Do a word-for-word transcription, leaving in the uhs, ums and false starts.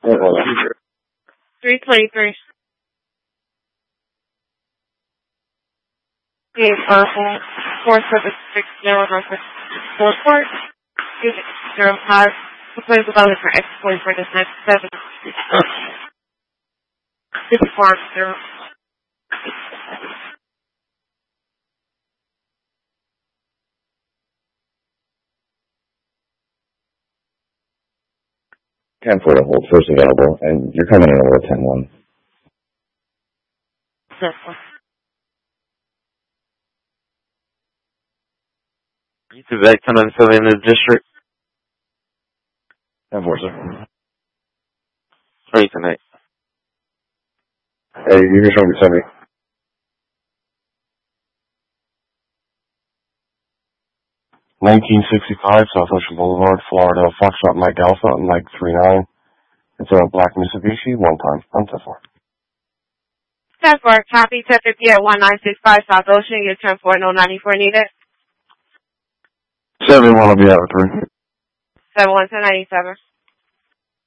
three twenty-three. Eight Purple, four seven six zero Northwest Four Court, unit zero five. Proposed development for export for this next seven. This farm zero. ten four to hold, first available, and you're coming in over ten one. Yes, sir. You to back ten on seven in the district. ten four, sir. How are you tonight? Hey, you can show me, send me. nineteen sixty-five South Ocean Boulevard, Florida, Foxtrot Mike Alpha, Mike three nine. It's a black Mitsubishi, one time, on ten four. ten four, copy, ten fifty at one nine six five South Ocean, you're ten four, no ninety-four needed. seven one will be out of three. seven one ten ninety-seven.